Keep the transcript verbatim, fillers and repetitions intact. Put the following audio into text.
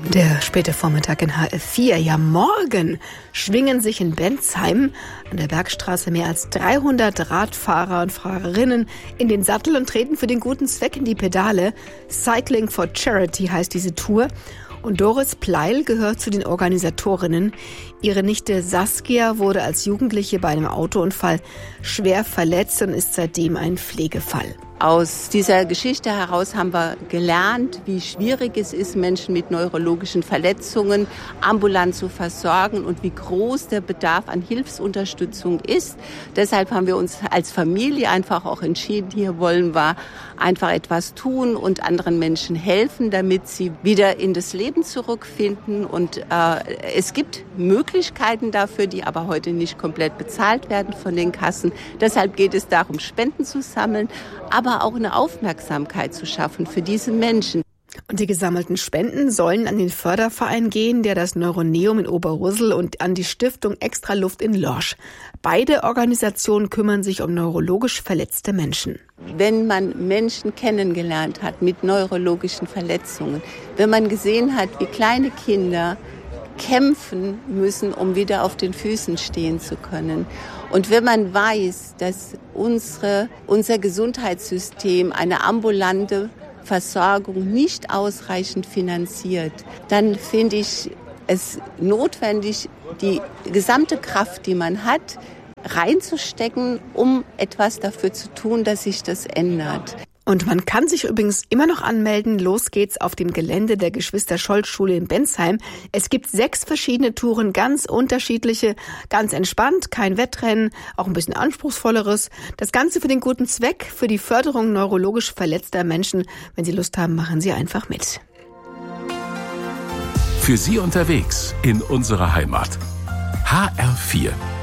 Der späte Vormittag in H F vier. Ja, morgen schwingen sich in Bensheim an der Bergstraße mehr als dreihundert Radfahrer und Fahrerinnen in den Sattel und treten für den guten Zweck in die Pedale. Cycling for Charity heißt diese Tour. Und Doris Pleil gehört zu den Organisatorinnen. Ihre Nichte Saskia wurde als Jugendliche bei einem Autounfall schwer verletzt und ist seitdem ein Pflegefall. Aus dieser Geschichte heraus haben wir gelernt, wie schwierig es ist, Menschen mit neurologischen Verletzungen ambulant zu versorgen und wie groß der Bedarf an Hilfsunterstützung ist. Deshalb haben wir uns als Familie einfach auch entschieden, hier wollen wir einfach etwas tun und anderen Menschen helfen, damit sie wieder in das Leben zurückfinden. Und äh, es gibt Möglichkeiten dafür, die aber heute nicht komplett bezahlt werden von den Kassen. Deshalb geht es darum, Spenden zu sammeln, aber auch eine Aufmerksamkeit zu schaffen für diese Menschen. Und die gesammelten Spenden sollen an den Förderverein gehen, der das Neuroneum in Oberursel und an die Stiftung Extra Luft in Lorsch. Beide Organisationen kümmern sich um neurologisch verletzte Menschen. Wenn man Menschen kennengelernt hat mit neurologischen Verletzungen, wenn man gesehen hat, wie kleine Kinder kämpfen müssen, um wieder auf den Füßen stehen zu können. Und wenn man weiß, dass unsere, unser Gesundheitssystem eine ambulante Versorgung nicht ausreichend finanziert, dann finde ich es notwendig, die gesamte Kraft, die man hat, reinzustecken, um etwas dafür zu tun, dass sich das ändert. Und man kann sich übrigens immer noch anmelden. Los geht's auf dem Gelände der Geschwister-Scholz-Schule in Bensheim. Es gibt sechs verschiedene Touren, ganz unterschiedliche, ganz entspannt, kein Wettrennen, auch ein bisschen anspruchsvolleres. Das Ganze für den guten Zweck, für die Förderung neurologisch verletzter Menschen. Wenn Sie Lust haben, machen Sie einfach mit. Für Sie unterwegs in unserer Heimat. H R vier.